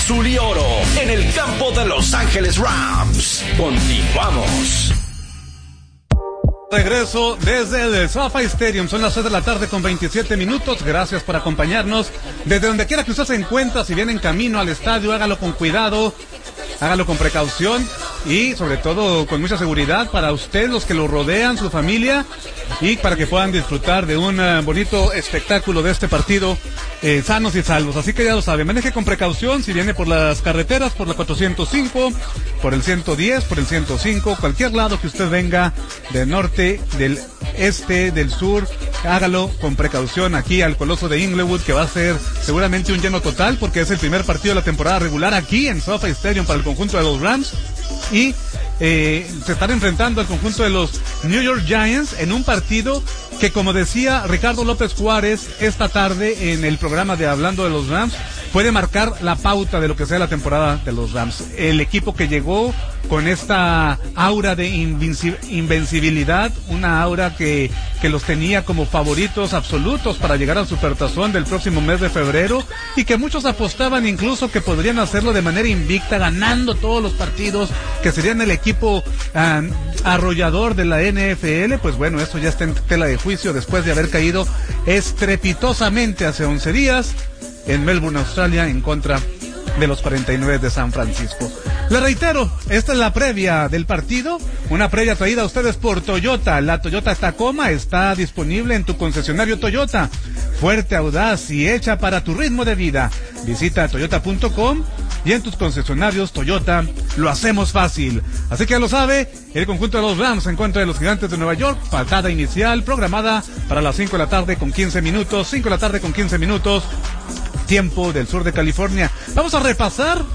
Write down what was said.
azul y oro en el campo de Los Ángeles Rams. Continuamos. Regreso desde el SoFi Stadium, son las 6 de la tarde con 27 minutos, gracias por acompañarnos, desde donde quiera que usted se encuentre, si viene en camino al estadio, hágalo con cuidado, hágalo con precaución y sobre todo con mucha seguridad para usted, los que lo rodean, su familia, y para que puedan disfrutar de un bonito espectáculo de este partido, sanos y salvos. Así que ya lo sabe, maneje con precaución si viene por las carreteras, por la 405, por el 110, por el 105, cualquier lado que usted venga, del norte, del este, del sur, hágalo con precaución aquí al Coloso de Inglewood, que va a ser seguramente un lleno total porque es el primer partido de la temporada regular aquí en SoFi Stadium para el conjunto de los Rams, y se están enfrentando al conjunto de los New York Giants en un partido que, como decía Ricardo López Juárez esta tarde en el programa de Hablando de los Rams, puede marcar la pauta de lo que sea la temporada de los Rams. El equipo que llegó con esta aura de invencibilidad, una aura que los tenía como favoritos absolutos para llegar al Supertazón del próximo mes de febrero, y que muchos apostaban incluso que podrían hacerlo de manera invicta, ganando todos los partidos, que serían el equipo arrollador de la NFL. Pues bueno, eso ya está en tela de juicio después de haber caído estrepitosamente hace 11 días en Melbourne, Australia, en contra de los 49 de San Francisco. Le reitero, esta es la previa del partido, una previa traída a ustedes por Toyota. La Toyota Tacoma está disponible en tu concesionario Toyota, fuerte, audaz y hecha para tu ritmo de vida. Visita toyota.com y en tus concesionarios Toyota lo hacemos fácil. Así que ya lo sabe, el conjunto de los Rams en contra de los Gigantes de Nueva York, patada inicial programada para las 5 de la tarde con 15 minutos, 5 de la tarde con 15 minutos, tiempo del sur de California. Vamos a repasar